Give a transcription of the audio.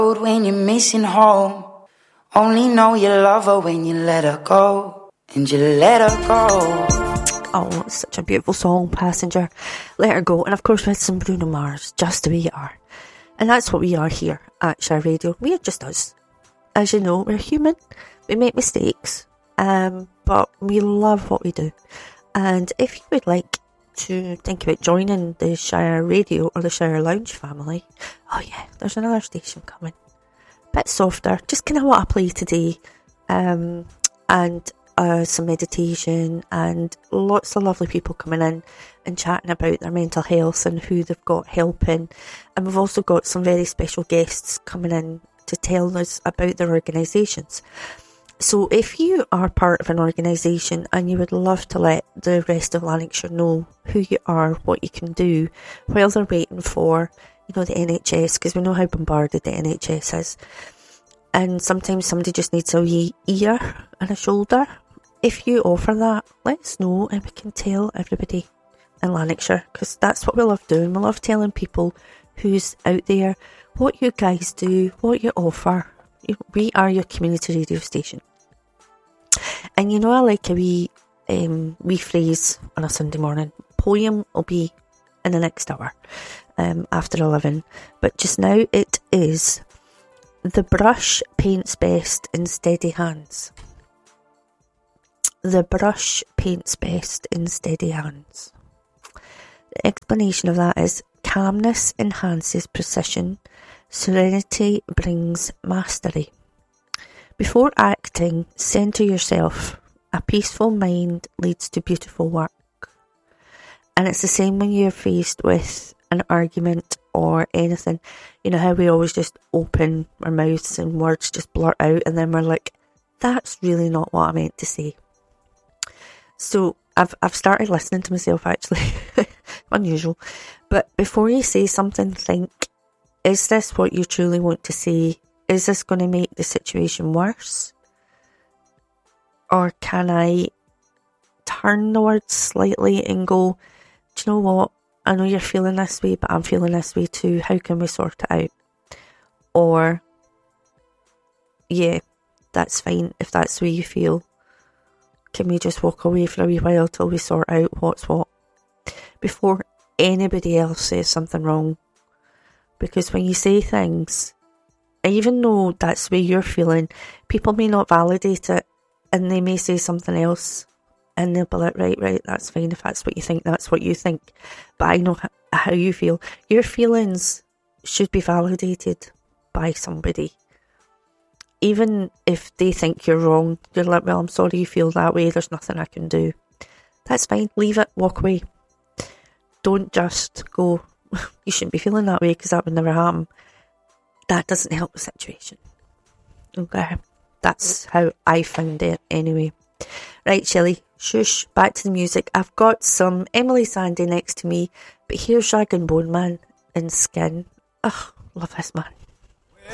When you're missing home, only know you love her when you let her go, and you let her go. Oh, it's such a beautiful song, Passenger. Let Her Go. And of course, with some Bruno Mars, Just the Way You Are. And that's what we are here at Shire Radio. We are just us. As you know, we're human. We make mistakes. But we love what we do. And if you would like to think about joining the Shire Radio or the Shire Lounge family, oh yeah, there's another station coming. Bit softer, just kind of what I play today, and some meditation and lots of lovely people coming in and chatting about their mental health and who they've got helping. And we've also got some very special guests coming in to tell us about their organisations. So if you are part of an organisation and you would love to let the rest of Lanarkshire know who you are, what you can do, while they're waiting for, the NHS, because we know how bombarded the NHS is. And sometimes somebody just needs a wee ear and a shoulder. If you offer that, let us know and we can tell everybody in Lanarkshire, because that's what we love doing. We love telling people who's out there, what you guys do, what you offer. We are your community radio station. And I like a wee phrase on a Sunday morning. Poem will be in the next hour, after 11. But just now it is, the brush paints best in steady hands. The brush paints best in steady hands. The explanation of that is, calmness enhances precision, serenity brings mastery. Before acting, centre yourself. A peaceful mind leads to beautiful work. And it's the same when you're faced with an argument or anything. How we always just open our mouths and words just blurt out, and then we're like, that's really not what I meant to say. So I've started listening to myself, actually. Unusual. But before you say something, think, is this what you truly want to say? Is this going to make the situation worse? Or can I turn the words slightly and go, do you know what? I know you're feeling this way, but I'm feeling this way too. How can we sort it out? Or, yeah, that's fine if that's the way you feel. Can we just walk away for a wee while till we sort out what's what? Before anybody else says something wrong. Because when you say things, even though that's the way you're feeling, people may not validate it, and they may say something else, and they'll be like, right, that's fine. If that's what you think, that's what you think. But I know how you feel. Your feelings should be validated by somebody. Even if they think you're wrong, you're like, well, I'm sorry you feel that way. There's nothing I can do. That's fine. Leave it. Walk away. Don't just go, you shouldn't be feeling that way because that would never happen. That doesn't help the situation. Okay. That's how I found it anyway. Right, Shelley, shush, back to the music. I've got some Emily Sandé next to me, but here's Rag and Bone Man in Skin. Ugh, love this man.